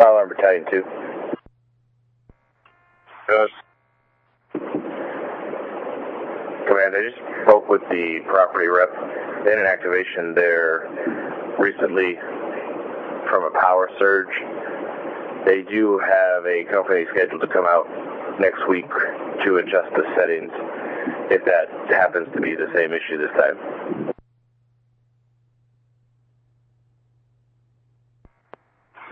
Fire Alarm Battalion 2. Yes. Command, I just spoke with the property rep. They had an activation there recently from a power surge. They do have a company scheduled to come out next week to adjust the settings if that happens to be the same issue this time.